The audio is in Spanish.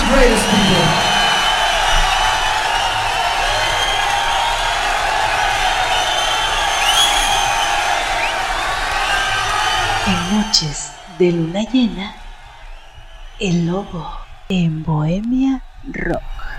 greatest people. En noches de luna llena, el lobo en Bohemia Rock.